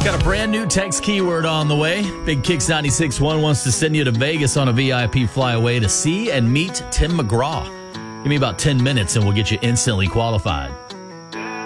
Got a brand new text keyword on the way. Big Kicks 96.1 wants to send you to Vegas on a VIP flyaway to see and meet Tim McGraw. Give me about 10 minutes and we'll get you instantly qualified.